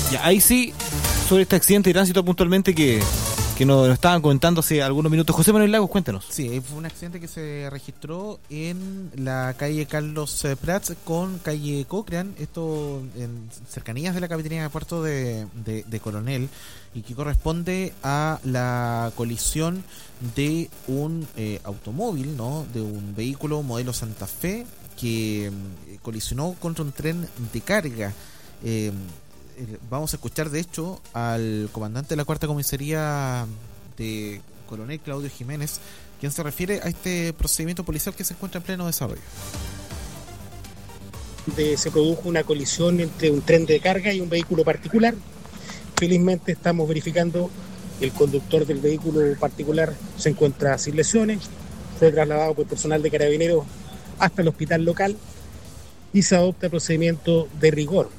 Ya, ahí sí, sobre este accidente de tránsito puntualmente que nos estaban comentando hace algunos minutos. José Manuel Lagos, cuéntanos. Sí, fue un accidente que se registró en la calle Carlos Prats con calle Cochrane, esto en cercanías de la Capitanía de Puerto de Coronel, y que corresponde a la colisión de un automóvil, ¿no? De un vehículo modelo Santa Fe que colisionó contra un tren de carga. Vamos a escuchar de hecho al comandante de la cuarta comisaría de Coronel, Claudio Jiménez, quien se refiere a este procedimiento policial que se encuentra en pleno desarrollo. Se produjo una colisión entre un tren de carga y un vehículo particular. Felizmente estamos verificando el conductor del vehículo particular se encuentra sin lesiones, fue trasladado por personal de Carabineros hasta el hospital local y se adopta el procedimiento de rigor.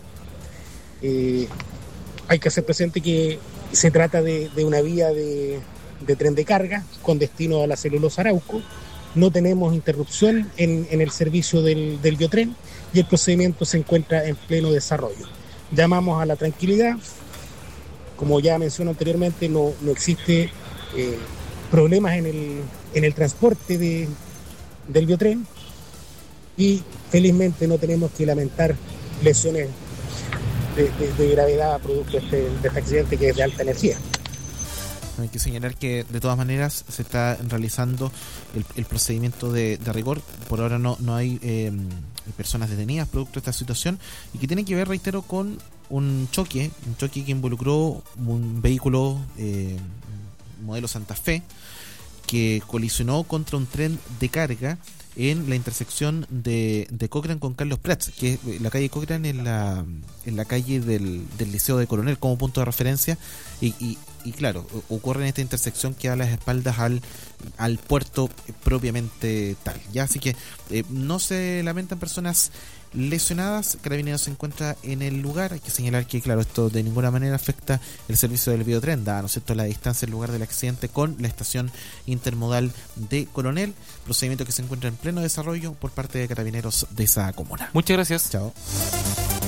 Hay que hacer presente que se trata de una vía de tren de carga con destino a la celulosa Arauco. No tenemos interrupción en el servicio del biotren y el procedimiento se encuentra en pleno desarrollo. Llamamos a la tranquilidad. Como ya mencioné anteriormente, no existe problemas en el transporte del biotren y felizmente no tenemos que lamentar lesiones de gravedad producto de este accidente que es de alta energía. Hay que señalar que de todas maneras se está realizando el procedimiento de rigor. Por ahora no hay personas detenidas producto de esta situación y que tiene que ver, reitero, con un choque que involucró un vehículo modelo Santa Fe que colisionó contra un tren de carga en la intersección de Cochrane con Carlos Prats, que la calle Cochrane es la calle del Liceo de Coronel como punto de referencia y claro, ocurre en esta intersección que da las espaldas al puerto propiamente tal. Ya, así que no se lamentan personas lesionadas. Carabineros se encuentra en el lugar. Hay que señalar que, claro, esto de ninguna manera afecta el servicio del biotren, dada, ¿no es cierto?, la distancia del lugar del accidente con la estación intermodal de Coronel, procedimiento que se encuentra en pleno desarrollo por parte de Carabineros de esa comuna. Muchas gracias. Chao.